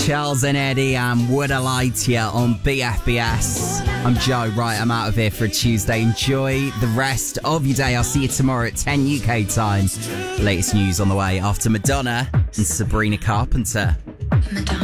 Charles and Eddie and Would I Lie to You on BFBS. I'm Joe. Right, I'm out of here for a Tuesday. Enjoy the rest of your day. I'll see you tomorrow at 10 UK time. Latest news on the way after Madonna and Sabrina Carpenter. Madonna.